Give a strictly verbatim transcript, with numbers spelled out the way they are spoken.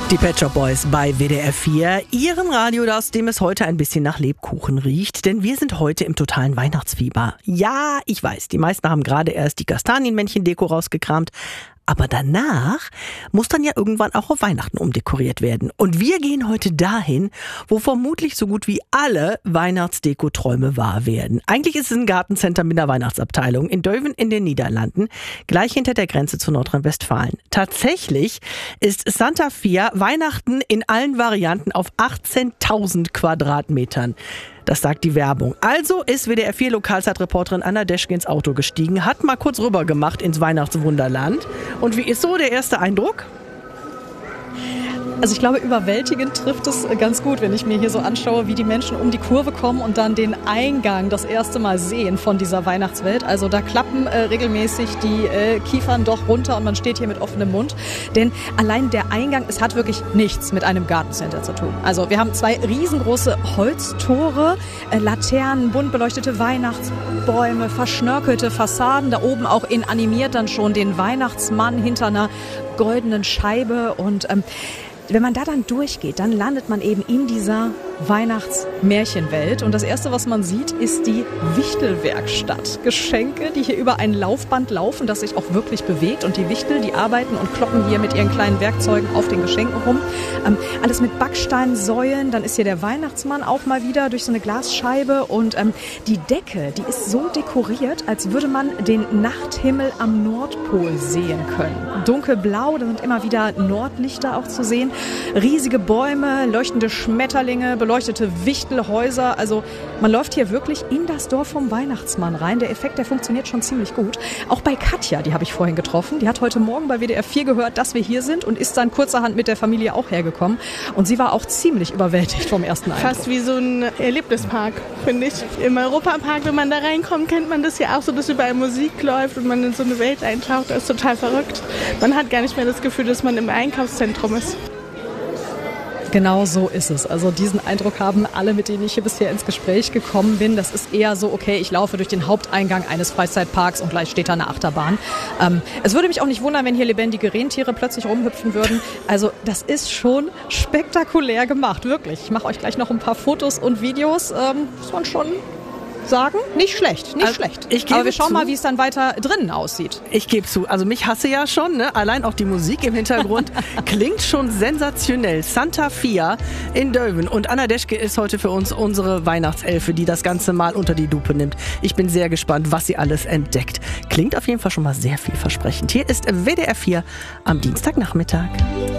Die Pet Shop Boys bei W D R vier, Ihrem Radio, aus dem es heute ein bisschen nach Lebkuchen riecht, denn wir sind heute im totalen Weihnachtsfieber. Ja, ich weiß, die meisten haben gerade erst die Kastanienmännchen-Deko rausgekramt, aber danach muss dann ja irgendwann auch auf Weihnachten umdekoriert werden. Und wir gehen heute dahin, wo vermutlich so gut wie alle Weihnachtsdeko-Träume wahr werden. Eigentlich ist es ein Gartencenter mit einer Weihnachtsabteilung in Deuven in den Niederlanden, gleich hinter der Grenze zu Nordrhein-Westfalen. Tatsächlich ist Santa Fia Weihnachten in allen Varianten auf achtzehntausend Quadratmetern. Das sagt die Werbung. Also ist W D R vier Lokalzeitreporterin Anna Deschke ins Auto gestiegen, hat mal kurz rüber gemacht ins Weihnachtswunderland. Und wie ist so der erste Eindruck? Also ich glaube, überwältigend trifft es ganz gut, wenn ich mir hier so anschaue, wie die Menschen um die Kurve kommen und dann den Eingang das erste Mal sehen von dieser Weihnachtswelt. Also da klappen äh, regelmäßig die äh, Kiefern doch runter und man steht hier mit offenem Mund. Denn allein der Eingang, es hat wirklich nichts mit einem Gartencenter zu tun. Also wir haben zwei riesengroße Holztore, äh, Laternen, bunt beleuchtete Weihnachtsbäume, verschnörkelte Fassaden. Da oben auch in animiert dann schon den Weihnachtsmann hinter einer goldenen Scheibe und ähm, wenn man da dann durchgeht, dann landet man eben in dieser Weihnachtsmärchenwelt. Und das Erste, was man sieht, ist die Wichtelwerkstatt. Geschenke, die hier über ein Laufband laufen, das sich auch wirklich bewegt. Und die Wichtel, die arbeiten und kloppen hier mit ihren kleinen Werkzeugen auf den Geschenken rum. Ähm, alles mit Backsteinsäulen. Dann ist hier der Weihnachtsmann auch mal wieder durch so eine Glasscheibe. Und ähm, die Decke, die ist so dekoriert, als würde man den Nachthimmel am Nordpol sehen können. Dunkelblau, da sind immer wieder Nordlichter auch zu sehen. Riesige Bäume, leuchtende Schmetterlinge, beleuchtete Wichtelhäuser. Also man läuft hier wirklich in das Dorf vom Weihnachtsmann rein. Der Effekt, der funktioniert schon ziemlich gut. Auch bei Katja, die habe ich vorhin getroffen. Die hat heute Morgen bei W D R vier gehört, dass wir hier sind und ist dann kurzerhand mit der Familie auch hergekommen. Und sie war auch ziemlich überwältigt vom ersten Eindruck. Fast wie so ein Erlebnispark, finde ich. Im Europapark, wenn man da reinkommt, kennt man das ja auch so, dass überall Musik läuft und man in so eine Welt eintaucht. Das ist total verrückt. Man hat gar nicht mehr das Gefühl, dass man im Einkaufszentrum ist. Genau so ist es. Also diesen Eindruck haben alle, mit denen ich hier bisher ins Gespräch gekommen bin. Das ist eher so, okay, ich laufe durch den Haupteingang eines Freizeitparks und gleich steht da eine Achterbahn. Ähm, es würde mich auch nicht wundern, wenn hier lebendige Rentiere plötzlich rumhüpfen würden. Also das ist schon spektakulär gemacht, wirklich. Ich mache euch gleich noch ein paar Fotos und Videos. Ähm, muss man schon sagen, nicht schlecht, nicht also, schlecht. Ich Aber wir schauen zu, mal, wie es dann weiter drinnen aussieht. Ich gebe zu, also mich hasse ja schon, ne? Allein auch die Musik im Hintergrund klingt schon sensationell. Santa Fia in Deuven. Und Anna Deschke ist heute für uns unsere Weihnachtselfe, die das Ganze mal unter die Lupe nimmt. Ich bin sehr gespannt, was sie alles entdeckt. Klingt auf jeden Fall schon mal sehr vielversprechend. Hier ist W D R vier am Dienstagnachmittag.